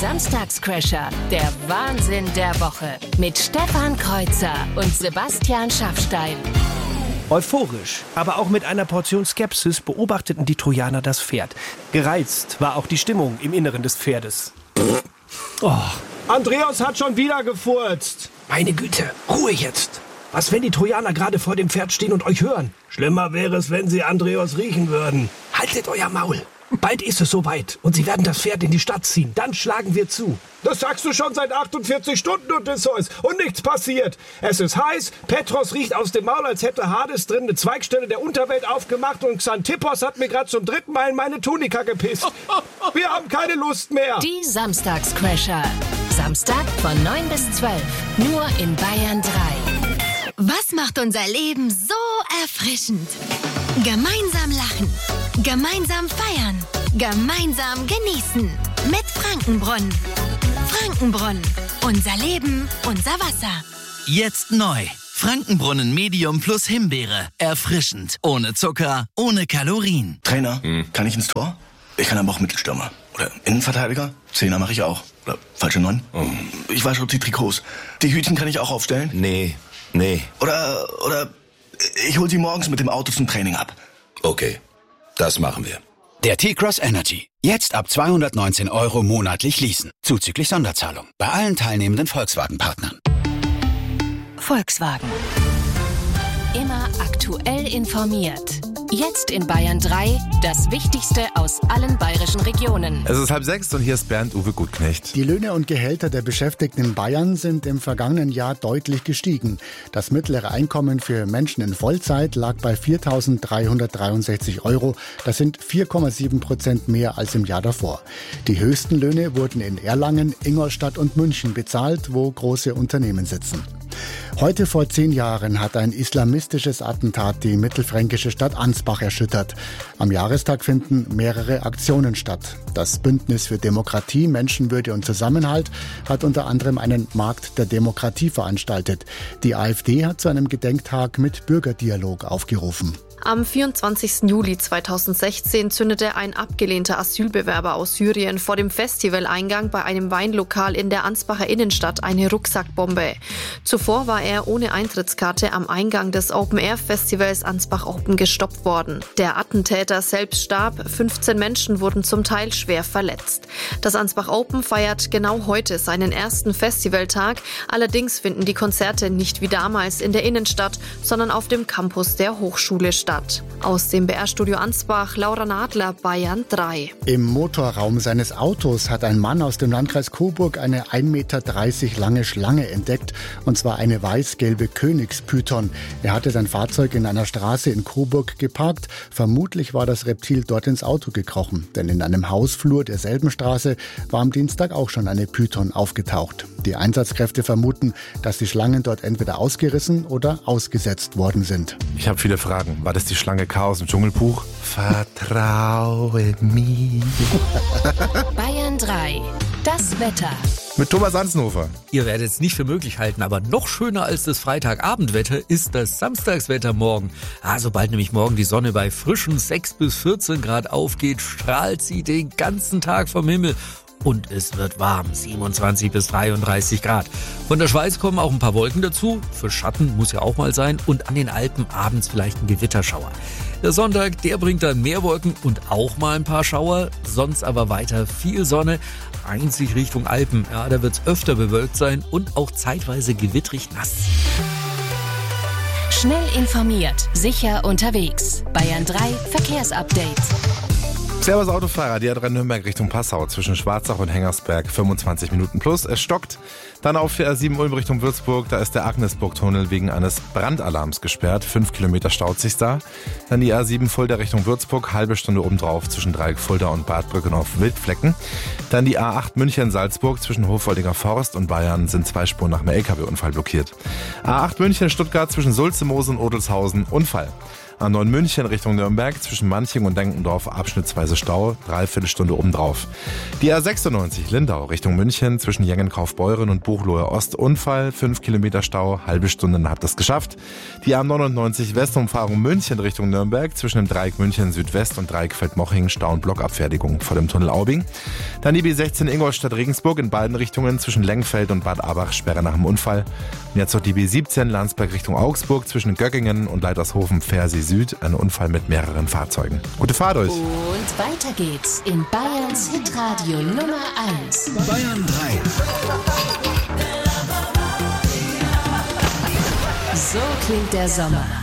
Samstagscrasher, der Wahnsinn der Woche. Mit Stefan Kreuzer und Sebastian Schaffstein. Euphorisch, aber auch mit einer Portion Skepsis beobachteten die Trojaner das Pferd. Gereizt war auch die Stimmung im Inneren des Pferdes. Oh, Andreas hat schon wieder gefurzt. Meine Güte, Ruhe jetzt. Was, wenn die Trojaner gerade vor dem Pferd stehen und euch hören? Schlimmer wäre es, wenn sie Andreas riechen würden. Haltet euer Maul. Bald ist es soweit und sie werden das Pferd in die Stadt ziehen. Dann schlagen wir zu. Das sagst du schon seit 48 Stunden, Odysseus, und nichts passiert. Es ist heiß, Petros riecht aus dem Maul, als hätte Hades drin eine Zweigstelle der Unterwelt aufgemacht und Xanthippos hat mir gerade zum 3. Mal in meine Tunika gepisst. Wir haben keine Lust mehr. Die Samstagscrasher. Samstag von 9 bis 12. Nur in Bayern 3. Was macht unser Leben so erfrischend? Gemeinsam lachen, gemeinsam feiern, gemeinsam genießen. Mit Frankenbrunnen. Frankenbrunnen. Unser Leben, unser Wasser. Jetzt neu. Frankenbrunnen Medium plus Himbeere. Erfrischend. Ohne Zucker, ohne Kalorien. Trainer, kann ich ins Tor? Ich kann aber auch Mittelstürmer. Oder Innenverteidiger. Zehner mache ich auch. Oder falsche 9. Ich wasche die Trikots. Die Hütchen kann ich auch aufstellen? Nee. Oder ich hol sie morgens mit dem Auto zum Training ab. Okay, das machen wir. Der T-Cross Energy. Jetzt ab 219 € monatlich leasen. Zuzüglich Sonderzahlung. Bei allen teilnehmenden Volkswagen-Partnern. Volkswagen. Immer aktuell informiert. Jetzt in Bayern 3, das Wichtigste aus allen bayerischen Regionen. Es ist 5:30 und hier ist Bernd-Uwe Gutknecht. Die Löhne und Gehälter der Beschäftigten in Bayern sind im vergangenen Jahr deutlich gestiegen. Das mittlere Einkommen für Menschen in Vollzeit lag bei 4.363 €. Das sind 4,7% mehr als im Jahr davor. Die höchsten Löhne wurden in Erlangen, Ingolstadt und München bezahlt, wo große Unternehmen sitzen. Heute vor 10 Jahren hat ein islamistisches Attentat die mittelfränkische Stadt Ansbach erschüttert. Am Jahrestag finden mehrere Aktionen statt. Das Bündnis für Demokratie, Menschenwürde und Zusammenhalt hat unter anderem einen Markt der Demokratie veranstaltet. Die AfD hat zu einem Gedenktag mit Bürgerdialog aufgerufen. Am 24. Juli 2016 zündete ein abgelehnter Asylbewerber aus Syrien vor dem Festivaleingang bei einem Weinlokal in der Ansbacher Innenstadt eine Rucksackbombe. Zuvor war er ohne Eintrittskarte am Eingang des Open-Air-Festivals Ansbach Open gestoppt worden. Der Attentäter selbst starb, 15 Menschen wurden zum Teil schwer verletzt. Das Ansbach Open feiert genau heute seinen ersten Festivaltag. Allerdings finden die Konzerte nicht wie damals in der Innenstadt, sondern auf dem Campus der Hochschule statt. Aus dem BR-Studio Ansbach, Laura Nadler, Bayern 3. Im Motorraum seines Autos hat ein Mann aus dem Landkreis Coburg eine 1,30 Meter lange Schlange entdeckt, und zwar eine weiß-gelbe Königspython. Er hatte sein Fahrzeug in einer Straße in Coburg geparkt. Vermutlich war das Reptil dort ins Auto gekrochen, denn in einem Hausflur derselben Straße war am Dienstag auch schon eine Python aufgetaucht. Die Einsatzkräfte vermuten, dass die Schlangen dort entweder ausgerissen oder ausgesetzt worden sind. Ich habe viele Fragen. War das die Schlange K aus dem Dschungelbuch? Vertraue mir. Bayern 3, das Wetter. Mit Thomas Ansnhofer. Ihr werdet es nicht für möglich halten, aber noch schöner als das Freitagabendwetter ist das Samstagswetter morgen. Sobald nämlich morgen die Sonne bei frischen 6 bis 14 Grad aufgeht, strahlt sie den ganzen Tag vom Himmel. Und es wird warm, 27 bis 33 Grad. Von der Schweiz kommen auch ein paar Wolken dazu. Für Schatten muss ja auch mal sein. Und an den Alpen abends vielleicht ein Gewitterschauer. Der Sonntag, der bringt dann mehr Wolken und auch mal ein paar Schauer. Sonst aber weiter viel Sonne. Einzig Richtung Alpen. Ja, da wird es öfter bewölkt sein und auch zeitweise gewittrig nass. Schnell informiert, sicher unterwegs. Bayern 3 Verkehrsupdate. Servus Autofahrer, die A3 Nürnberg Richtung Passau zwischen Schwarzach und Hengersberg, 25 Minuten plus, es stockt. Dann auf der A7 Ulm Richtung Würzburg, da ist der Agnesburg-Tunnel wegen eines Brandalarms gesperrt, 5 Kilometer staut sich da. Dann die A7 Fulda Richtung Würzburg, halbe Stunde obendrauf zwischen Dreieck Fulda und Badbrücken auf Wildflecken. Dann die A8 München-Salzburg zwischen Hofwoldinger Forst und Bayern sind 2 Spuren nach einem LKW-Unfall blockiert. A8 München-Stuttgart zwischen Sulzemose und Odelshausen, Unfall. A9 München Richtung Nürnberg zwischen Manching und Denkendorf abschnittsweise Stau, 3/4 Stunde obendrauf. Die A96 Lindau Richtung München zwischen Jengenkaufbeuren und Buchloe Ost Unfall, 5 Kilometer Stau, halbe Stunde, dann habt ihr es geschafft. Die A99 Westumfahrung München Richtung Nürnberg zwischen dem Dreieck München Südwest und Dreieck Feldmoching Stau- und Blockabfertigung vor dem Tunnel Aubing. Dann die B16 Ingolstadt-Regensburg in beiden Richtungen zwischen Lengfeld und Bad Abach, Sperre nach dem Unfall. Und jetzt noch die B17 Landsberg Richtung Augsburg zwischen Göggingen und Leitershofen-Pfersee Süd. Ein Unfall mit mehreren Fahrzeugen. Gute Fahrt euch. Und weiter geht's in Bayerns Hitradio Nummer 1. Bayern 3. So klingt der Sommer.